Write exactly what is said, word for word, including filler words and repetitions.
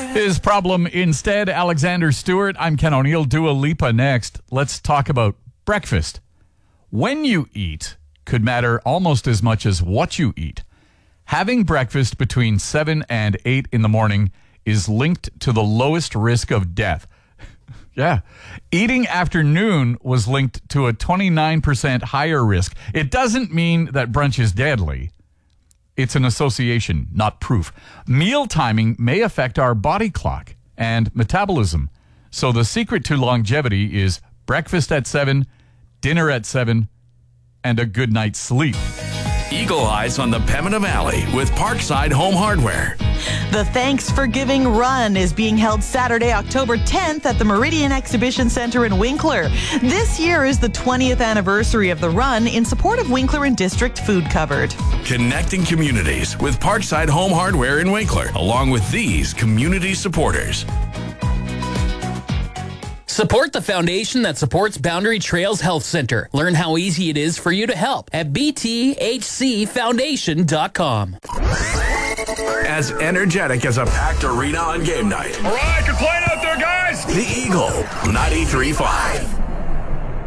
His problem instead, Alexander Stewart. I'm Ken O'Neill. Dua Lipa next. Let's talk about breakfast. When you eat could matter almost as much as what you eat. Having breakfast between seven and eight in the morning is linked to the lowest risk of death. Yeah. Eating after noon was linked to a twenty-nine percent higher risk. It doesn't mean that brunch is deadly. It's an association, not proof. Meal timing may affect our body clock and metabolism. So the secret to longevity is breakfast at seven, dinner at seven, and a good night's sleep. Eagle Eyes on the Pembina Valley with Parkside Home Hardware. The Thanks for Giving Run is being held Saturday, October tenth at the Meridian Exhibition Center in Winkler. This year is the twentieth anniversary of the run in support of Winkler and District Food Cupboard. Connecting communities with Parkside Home Hardware in Winkler, along with these community supporters. Support the foundation that supports Boundary Trails Health Center. Learn how easy it is for you to help at b t h c foundation dot com. As energetic as a packed arena on game night. All right, good playing out there, guys. The Eagle, ninety-three point five.